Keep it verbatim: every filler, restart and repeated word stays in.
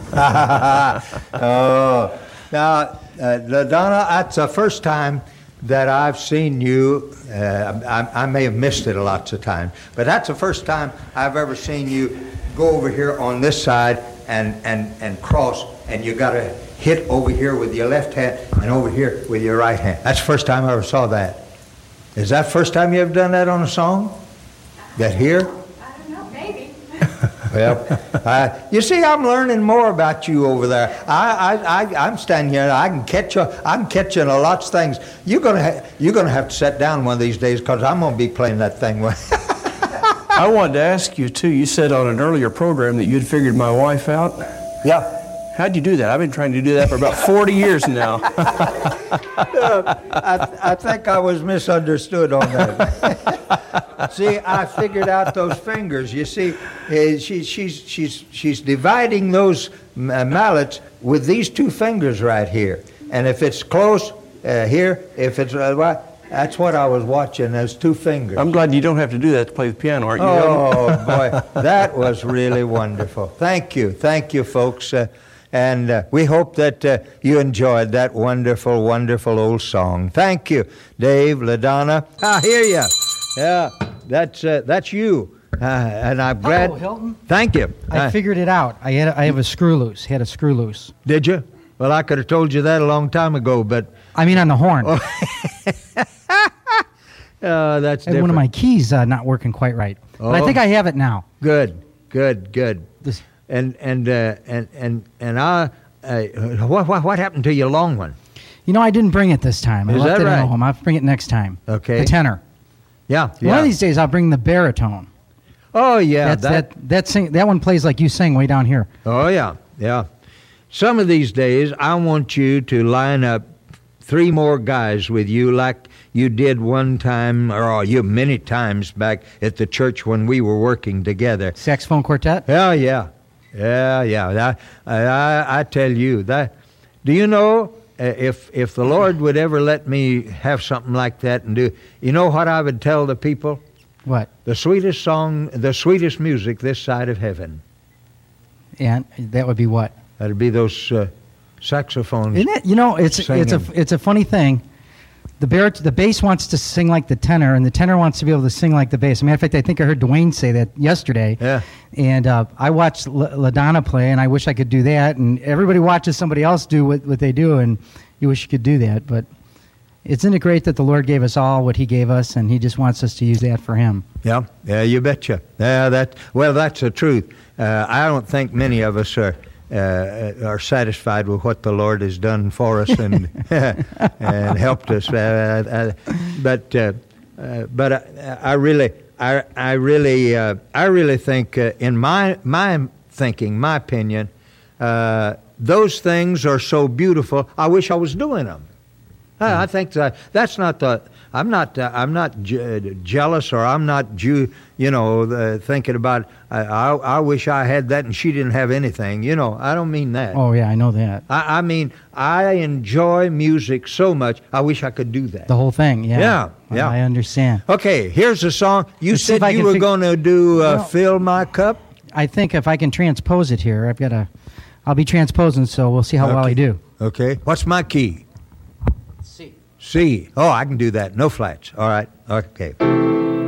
Oh, now, uh, LaDonna, that's the first time that I've seen you. Uh, I, I may have missed it lots of times, but that's the first time I've ever seen you go over here on this side and, and, and cross, and you got to hit over here with your left hand and over here with your right hand. That's the first time I ever saw that. Is that the first time you ever done that on a song? That here? I don't know, maybe. Well, uh, you see, I'm learning more about you over there. I, I, I, I'm standing here. I can catch you. I'm catching a lot of things. You're gonna, ha- you're gonna have to sit down one of these days because I'm gonna be playing that thing. I wanted to ask you too. You said on an earlier program that you'd figured my wife out. Yeah. How'd you do that? I've been trying to do that for about forty years now. uh, I, I think I was misunderstood on that. See, I figured out those fingers. You see, uh, she, she's she's she's dividing those uh, mallets with these two fingers right here. And if it's close uh, here, if it's uh, right, that's what I was watching. Those two fingers. I'm glad you don't have to do that to play the piano, aren't you? Oh boy, that was really wonderful. Thank you, thank you, folks. Uh, And uh, we hope that uh, you enjoyed that wonderful, wonderful old song. Thank you, Dave, LaDonna. I hear you. Yeah, that's uh, that's you. Uh, and I'm glad. Hello, Hilton. Thank you. I Uh, figured it out. I had a, I have a screw loose. Had a screw loose. Did you? Well, I could have told you that a long time ago, but. I mean, on the horn. Oh, uh, that's and different. one of my keys uh, not working quite right. Oh. But I think I have it now. Good, good, good. This, And and uh, and and and I, uh, what what what happened to your long one? you know, I didn't bring it this time. I Is left that it right? at home. I'll bring it next time. Okay. The tenor. Yeah, yeah. One of these days, I'll bring the baritone. Oh yeah, That's, that that sing, that one plays like you sing way down here. Oh yeah, yeah. Some of these days, I want you to line up three more guys with you, like you did one time, or you many times back at the church when we were working together. Saxophone quartet. Yeah, yeah, yeah, yeah. That, I, I, I tell you that. Do you know uh, if if the Lord would ever let me have something like that and do? You know what I would tell the people? What? The sweetest song, the sweetest music this side of heaven. And that would be what? That'd be those uh, saxophones. Isn't it? You know, it's it's a Singing. it's a funny thing. The barit the bass wants to sing like the tenor, and the tenor wants to be able to sing like the bass. As a matter of fact, I think I heard Dwayne say that yesterday. Yeah. And uh, I watched L- LaDonna play, and I wish I could do that. And everybody watches somebody else do what, what they do, and you wish you could do that. But isn't it great that the Lord gave us all what He gave us, and He just wants us to use that for Him? Yeah, yeah, you betcha. Yeah, that well, that's the truth. Uh, I don't think many of us are uh, are satisfied with what the Lord has done for us and and helped us. Uh, uh, but uh, uh, but I, I really, I I really, uh, I really think, uh, in my my thinking, my opinion, uh, those things are so beautiful. I wish I was doing them. I I think that that's not the. I'm not. Uh, I'm not je- jealous, or I'm not. Ju- you know, uh, thinking about. I, I. I wish I had that, and she didn't have anything. You know, I don't mean that. Oh, yeah, I know that. I, I mean, I enjoy music so much. I wish I could do that. The whole thing, yeah. Yeah, yeah. I understand. Okay, here's a song. You Let's see if said I you can were fig- going to do uh, No. "Fill My Cup." I think if I can transpose it here, I've got to. I'll be transposing, so we'll see how well I Okay. do. Okay. What's my key? C. C. Oh, I can do that. No flats. All right. Okay.